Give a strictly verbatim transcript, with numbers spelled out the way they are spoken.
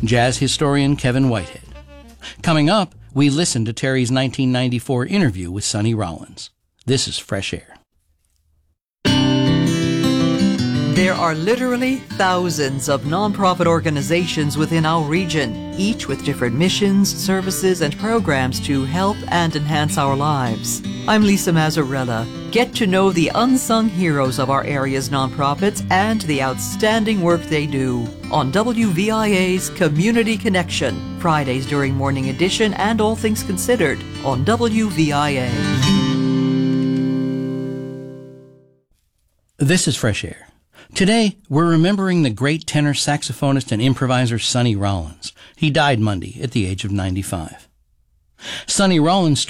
jazz historian Kevin Whitehead. Coming up, we listen to Terry's nineteen ninety-four interview with Sonny Rollins. This is Fresh Air. There are literally thousands of nonprofit organizations within our region, each with different missions, services, and programs to help and enhance our lives. I'm Lisa Mazzarella. Get to know the unsung heroes of our area's nonprofits and the outstanding work they do on W V I A's Community Connection, Fridays during Morning Edition and All Things Considered on W V I A. This is Fresh Air. Today, we're remembering the great tenor saxophonist and improviser Sonny Rollins. He died Monday at the age of ninety-five. Sonny Rollins